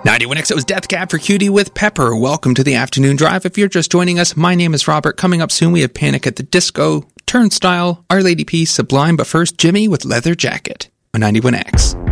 91X, it was Death Cab for Cutie with Pepper. Welcome to the afternoon drive. If you're just joining us, my name is Robert. Coming up soon, we have Panic at the Disco, Turnstile, Our Lady Peace, Sublime, but first, Jimmy with Leather Jacket on 91X.